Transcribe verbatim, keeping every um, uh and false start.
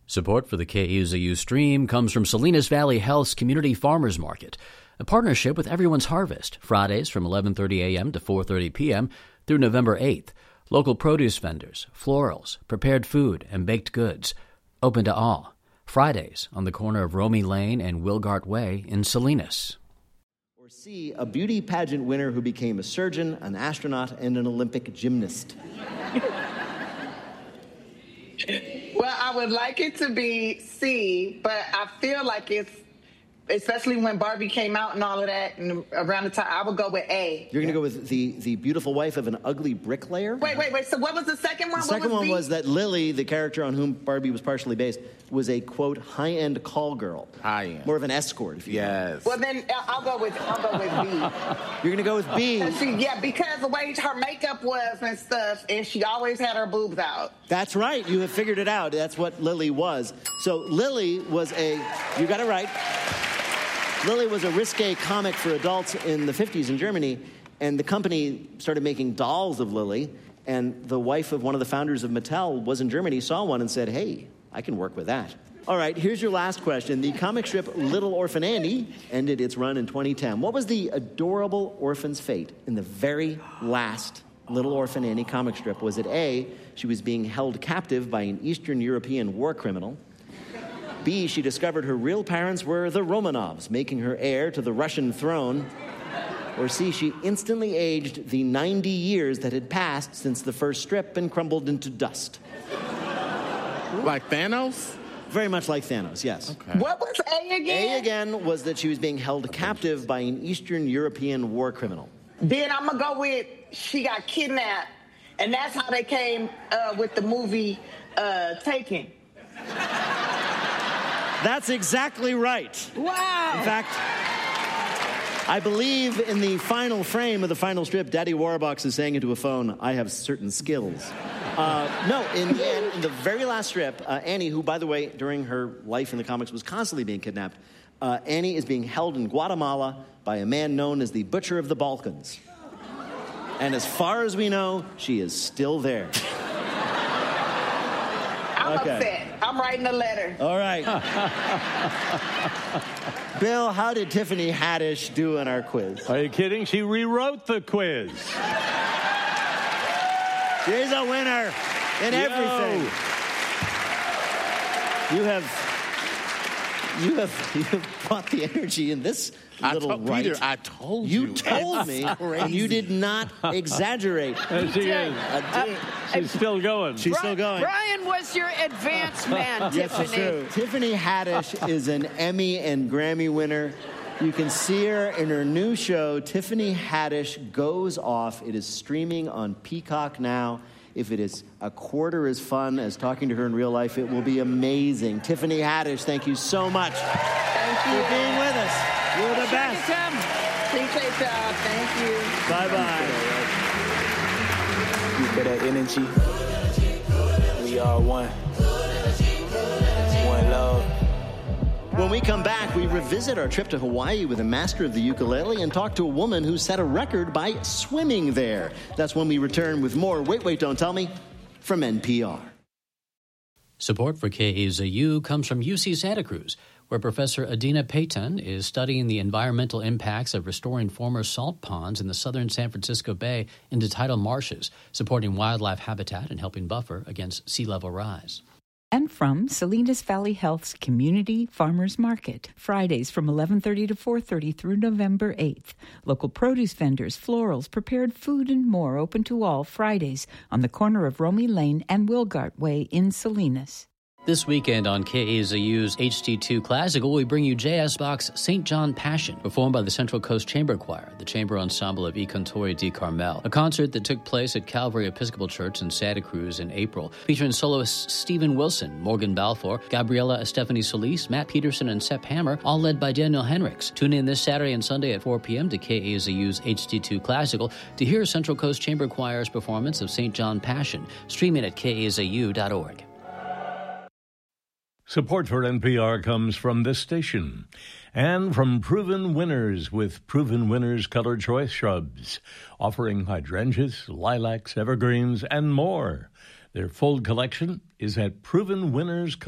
Support for the K E Z U stream comes from Salinas Valley Health's Community Farmers Market, a partnership with Everyone's Harvest, Fridays from eleven thirty a.m. to four thirty p.m. through November eighth. Local produce vendors, florals, prepared food, and baked goods. Open to all. Fridays on the corner of Romy Lane and Wilgart Way in Salinas. Or C, a beauty pageant winner who became a surgeon, an astronaut, and an Olympic gymnast. Well, I would like it to be C, but I feel like it's, especially when Barbie came out and all of that, and around the time, I would go with A. You're going to go with the, the beautiful wife of an ugly bricklayer? Wait, wait, wait. So what was the second one? The second what was one B? was that Lily, the character on whom Barbie was partially based, was a, quote, high-end call girl. High-end. More of an escort, if you Yes. Well, then I'll go with I'll go with B. You're going to go with B. She, yeah, because the way her makeup was and stuff, and she always had her boobs out. That's right. You have figured it out. That's what Lily was. So Lily was a, you got it right. Lily was a risque comic for adults in the fifties in Germany, and the company started making dolls of Lily, and the wife of one of the founders of Mattel was in Germany, saw one, and said, hey, I can work with that. All right, here's your last question. The comic strip Little Orphan Annie ended its run in twenty ten. What was the adorable orphan's fate in the very last Little Orphan Annie comic strip? Was it A, she was being held captive by an Eastern European war criminal? B, she discovered her real parents were the Romanovs, making her heir to the Russian throne? Or C, she instantly aged the ninety years that had passed since the first strip and crumbled into dust? Like Thanos? Very much like Thanos, yes. Okay. What was A again? A again was that she was being held captive by an Eastern European war criminal. Then I'm going to go with she got kidnapped, and that's how they came uh, with the movie uh, Taken. That's exactly right. Wow. In fact, I believe in the final frame of the final strip, Daddy Warbucks is saying into a phone, I have certain skills. Uh, no, in the end, in the very last strip, uh, Annie, who, by the way, during her life in the comics was constantly being kidnapped, uh, Annie is being held in Guatemala by a man known as the Butcher of the Balkans. And as far as we know, she is still there. I'm Okay. upset. I'm writing a letter. All right. Bill, how did Tiffany Haddish do in our quiz? Are you kidding? She rewrote the quiz. She's a winner in Yo. everything. You have, you have, you have brought the energy in this I little told right. Peter, I told you. You told me, and you did not exaggerate. There she is. I did. She's still going. She's still going. Brian was your advance man, Yes, it's Tiffany. true. Tiffany Haddish is an Emmy and Grammy winner. You can see her in her new show, Tiffany Haddish Goes Off. It is streaming on Peacock now. If it is a quarter as fun as talking to her in real life, it will be amazing. Tiffany Haddish, thank you so much Thank you. for being with us. You're the best. Appreciate y'all. Thank you. Bye-bye. You for that energy. We are one. One love. When we come back, we revisit our trip to Hawaii with a master of the ukulele and talk to a woman who set a record by swimming there. That's when we return with more Wait, Wait, Don't Tell Me from N P R. Support for K E Z U comes from U C Santa Cruz, where Professor Adina Payton is studying the environmental impacts of restoring former salt ponds in the southern San Francisco Bay into tidal marshes, supporting wildlife habitat and helping buffer against sea level rise. And from Salinas Valley Health's Community Farmers Market, Fridays from eleven thirty to four thirty through November eighth. Local produce vendors, florals, prepared food, and more open to all Fridays on the corner of Romy Lane and Wilgart Way in Salinas. This weekend on K E Z U's H D two Classical, we bring you J S Bach's Saint John Passion, performed by the Central Coast Chamber Choir, the chamber ensemble of I Cantori di Carmel, a concert that took place at Calvary Episcopal Church in Santa Cruz in April, featuring soloists Stephen Wilson, Morgan Balfour, Gabriela Estefany Solis, Matt Peterson, and Sepp Hammer, all led by Daniel Henricks. Tune in this Saturday and Sunday at four p.m. to K E Z U's H D two Classical to hear Central Coast Chamber Choir's performance of Saint John Passion, streaming at K E Z U dot org. Support for N P R comes from this station and from Proven Winners with Proven Winners Color Choice Shrubs, offering hydrangeas, lilacs, evergreens, and more. Their full collection is at Proven Winners